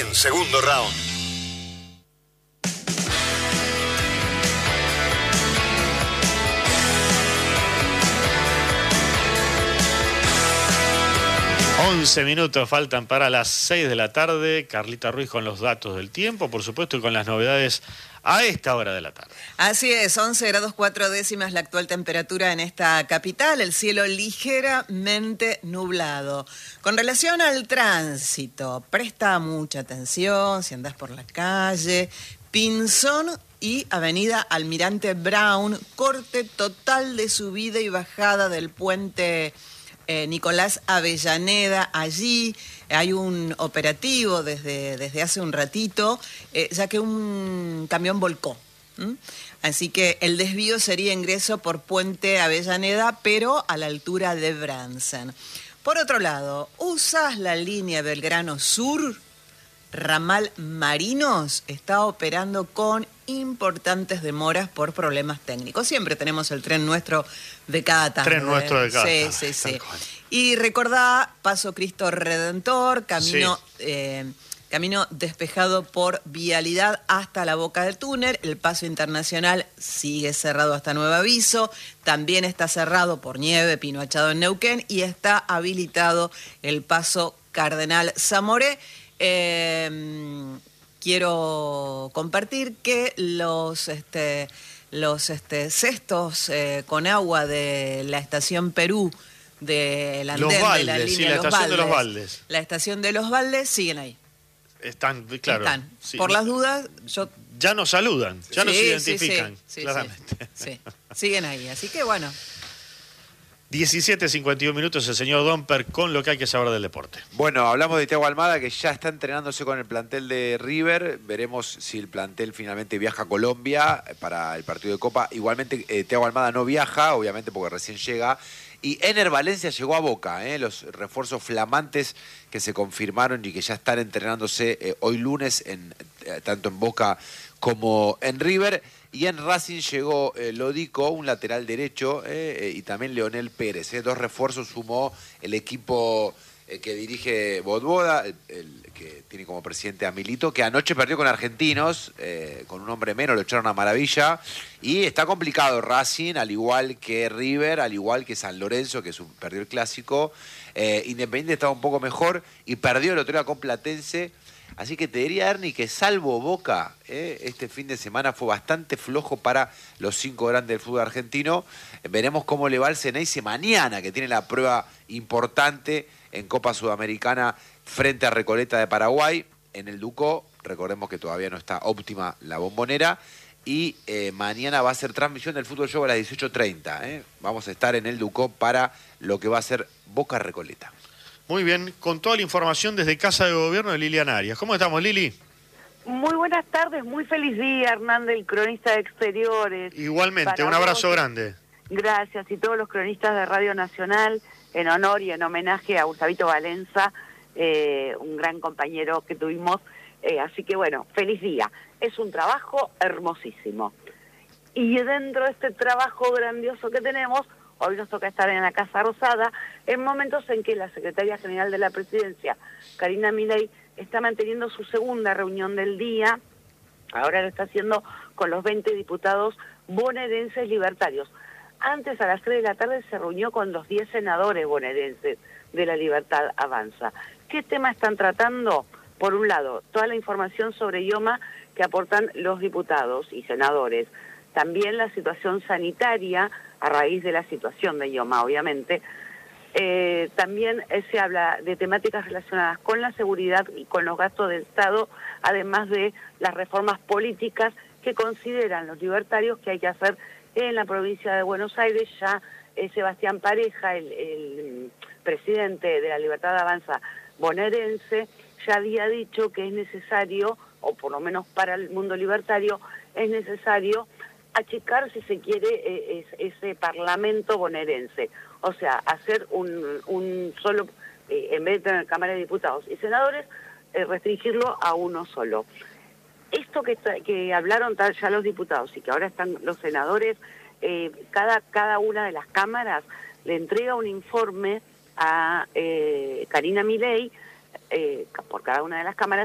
en Segundo Round. Once minutos faltan para las 6 de la tarde. Carlita Ruiz con los datos del tiempo, por supuesto, y con las novedades a esta hora de la tarde. Así es, 11 grados 4 décimas la actual temperatura en esta capital, el cielo ligeramente nublado. Con relación al tránsito, presta mucha atención si andás por la calle. Pinzón y Avenida Almirante Brown, corte total de subida y bajada del puente Nicolás Avellaneda. Allí hay un operativo desde hace un ratito, ya que un camión volcó. Así que el desvío sería ingreso por puente Avellaneda, pero a la altura de Bransen. Por otro lado, usas la línea Belgrano Sur, ramal Marinos está operando con importantes demoras por problemas técnicos. Siempre tenemos el tren nuestro de cada tarde. Tren nuestro de cada tarde. Sí. Y recordá, Paso Cristo Redentor, camino, camino despejado por vialidad hasta la boca del túnel. El paso internacional sigue cerrado hasta nuevo aviso. También está cerrado por nieve, Pino Achado en Neuquén. Y está habilitado el paso Cardenal Zamoré. Quiero compartir que los cestos con agua de la estación Perú, del andén de la línea sí, la estación de los Baldes. La estación de los Baldes siguen ahí. Están, claro. Están. Sí, por las dudas, yo... Ya nos saludan, ya nos identifican, claramente. Sí, siguen ahí, así que bueno. 17:51 minutos, el señor Domper con lo que hay que saber del deporte. Bueno, hablamos de Thiago Almada, que ya está entrenándose con el plantel de River. Veremos si el plantel finalmente viaja a Colombia para el partido de Copa. Igualmente, Thiago Almada no viaja, obviamente porque recién llega. Y Ener Valencia llegó a Boca, los refuerzos flamantes que se confirmaron y que ya están entrenándose hoy lunes, tanto en Boca como en River. Y en Racing llegó Lodico, un lateral derecho, y también Leonel Pérez. Dos refuerzos sumó el equipo que dirige Bodboda, el que tiene como presidente a Milito, que anoche perdió con Argentinos, con un hombre menos, lo echaron a maravilla. Y está complicado Racing, al igual que River, al igual que San Lorenzo, que perdió el clásico. Independiente estaba un poco mejor y perdió el otro día con Platense. Así que te diría, Ernie, que salvo Boca, este fin de semana fue bastante flojo para los 5 grandes del fútbol argentino. Veremos cómo le va al Ceneice mañana, que tiene la prueba importante en Copa Sudamericana frente a Recoleta de Paraguay. En el Ducó, recordemos que todavía no está óptima la Bombonera. Y mañana va a ser transmisión del Fútbol Show a las 18:30. Vamos a estar en el Ducó para lo que va a ser Boca Recoleta. Muy bien, con toda la información desde Casa de Gobierno de Liliana Arias. ¿Cómo estamos, Lili? Muy buenas tardes, muy feliz día, Hernán, el cronista de Exteriores. Igualmente, un abrazo grande. Gracias, y todos los cronistas de Radio Nacional, en honor y en homenaje a Gustavito Valenza, un gran compañero que tuvimos. Así que bueno, feliz día. Es un trabajo hermosísimo. Y dentro de este trabajo grandioso que tenemos, hoy nos toca estar en la Casa Rosada, en momentos en que la Secretaria General de la Presidencia, Karina Milei, está manteniendo su segunda reunión del día. Ahora lo está haciendo con los 20 diputados bonaerenses libertarios. Antes, a las 3 de la tarde, se reunió con los 10 senadores bonaerenses de la Libertad Avanza. ¿Qué tema están tratando? Por un lado, toda la información sobre IOMA que aportan los diputados y senadores. También la situación sanitaria a raíz de la situación de IOMA, obviamente. También se habla de temáticas relacionadas con la seguridad y con los gastos del Estado, además de las reformas políticas que consideran los libertarios que hay que hacer en la provincia de Buenos Aires. Ya Sebastián Pareja, el presidente de la Libertad Avanza bonaerense, ya había dicho que es necesario, o por lo menos para el mundo libertario, es necesario achicar, si se quiere, ese parlamento bonaerense. O sea, hacer un solo, en vez de tener Cámara de Diputados y Senadores, restringirlo a uno solo. Esto que hablaron ya los diputados y que ahora están los senadores, cada una de las cámaras le entrega un informe a Karina Milei, por cada una de las cámaras,